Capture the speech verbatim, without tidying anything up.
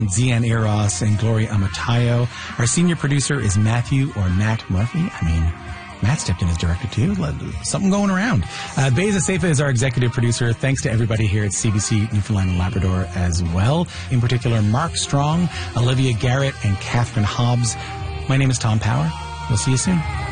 Zian Eros and Gloria Amatayo. Our senior producer is Matthew or Matt Murphy. I mean, Matt stepped in as director too. Something going around. Uh, Beza Seifa is our executive producer. Thanks to everybody here at C B C Newfoundland and Labrador as well. In particular, Mark Strong, Olivia Garrett, and Catherine Hobbs. My name is Tom Power. We'll see you soon.